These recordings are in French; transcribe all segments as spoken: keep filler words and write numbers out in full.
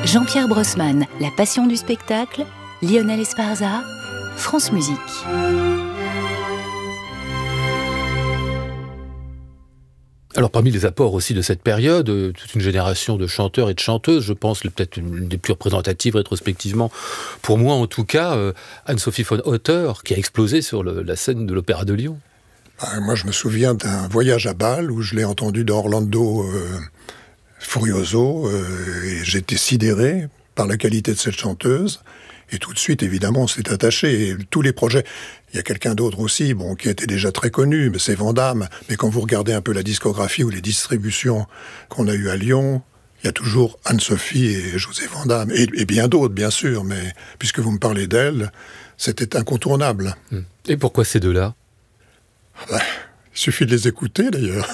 Jean-Pierre Brossman, La passion du spectacle, Lionel Esparza, France Musique. Alors parmi les apports aussi de cette période, euh, toute une génération de chanteurs et de chanteuses, je pense peut-être une des plus représentatives rétrospectivement, pour moi en tout cas, euh, Anne-Sophie von Otter, qui a explosé sur le, la scène de l'Opéra de Lyon. Ah, moi je me souviens d'un voyage à Bâle où je l'ai entendu dans Orlando euh, Furioso, euh, et j'étais sidéré par la qualité de cette chanteuse. Et tout de suite, évidemment, on s'est attaché. Et tous les projets... Il y a quelqu'un d'autre aussi, bon, qui était déjà très connu, mais c'est Van Damme. Mais quand vous regardez un peu la discographie ou les distributions qu'on a eues à Lyon, il y a toujours Anne-Sophie et José Van Damme. Et, et bien d'autres, bien sûr, mais puisque vous me parlez d'elle, c'était incontournable. Et pourquoi ces deux-là ? Ben, il suffit de les écouter, d'ailleurs.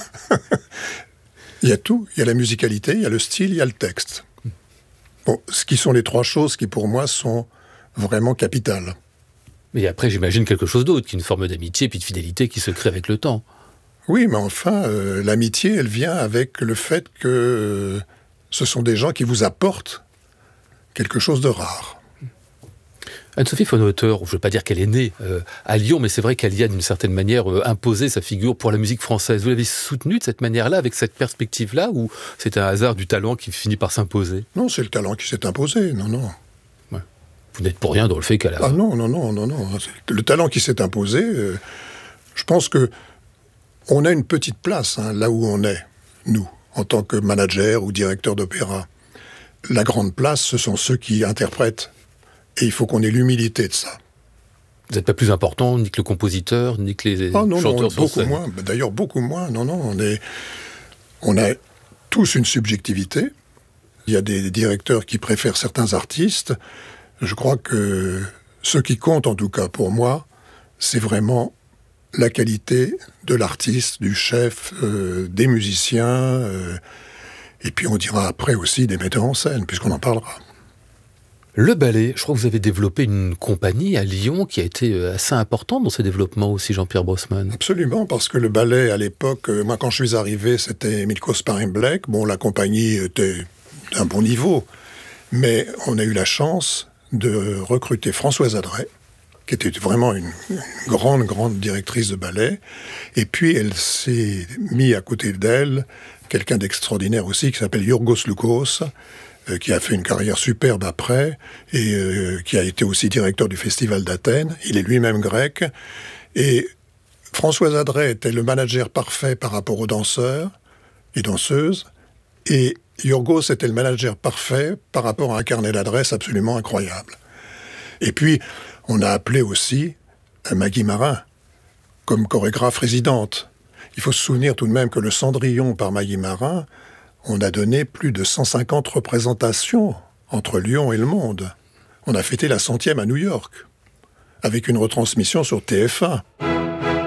Il y a tout. Il y a la musicalité, il y a le style, il y a le texte. Bon, ce qui sont les trois choses qui, pour moi, sont vraiment capitales. Mais après, j'imagine quelque chose d'autre, qui est une forme d'amitié puis de fidélité qui se crée avec le temps. Oui, mais enfin, euh, l'amitié, elle vient avec le fait que euh, ce sont des gens qui vous apportent quelque chose de rare. Anne-Sophie von Otter, je ne veux pas dire qu'elle est née euh, à Lyon, mais c'est vrai qu'elle y a d'une certaine manière euh, imposé sa figure pour la musique française. Vous l'avez soutenue de cette manière-là, avec cette perspective-là, ou c'est un hasard du talent qui finit par s'imposer ? Non, c'est le talent qui s'est imposé, non, non. Ouais. Vous n'êtes pour rien dans le fait qu'elle a... Ah non, non, non, non, non. C'est le talent qui s'est imposé, euh, je pense que on a une petite place, hein, là où on est, nous, en tant que manager ou directeur d'opéra. La grande place, ce sont ceux qui interprètent. Et il faut qu'on ait l'humilité de ça. Vous n'êtes pas plus important, ni que le compositeur, ni que les ah non, chanteurs non, sur beaucoup scène. moins. D'ailleurs, beaucoup moins. Non, non, on est, on a tous une subjectivité. Il y a des directeurs qui préfèrent certains artistes. Je crois que ce qui compte, en tout cas pour moi, c'est vraiment la qualité de l'artiste, du chef, euh, des musiciens, euh, et puis on dira après aussi des metteurs en scène, puisqu'on en parlera. Le ballet, je crois que vous avez développé une compagnie à Lyon qui a été assez importante dans ce développement aussi, Jean-Pierre Brossman. Absolument, parce que le ballet, à l'époque, euh, moi quand je suis arrivé, c'était Milko Sparingblek. Bon, la compagnie était d'un bon niveau, mais on a eu la chance de recruter Françoise Adret, qui était vraiment une, une grande, grande directrice de ballet. Et puis, elle s'est mise à côté d'elle quelqu'un d'extraordinaire aussi, qui s'appelle Yorgos Lukos, euh, qui a fait une carrière superbe après, et euh, qui a été aussi directeur du Festival d'Athènes. Il est lui-même grec. Et Françoise Adret était le manager parfait par rapport aux danseurs et danseuses. Et Yorgos était le manager parfait par rapport à un carnet d'adresses absolument incroyable. Et puis, on a appelé aussi Maggie Marin comme chorégraphe résidente. Il faut se souvenir tout de même que le Cendrillon par Maggie Marin, on a donné plus de cent cinquante représentations entre Lyon et le monde. On a fêté la centième à New York, avec une retransmission sur T F un.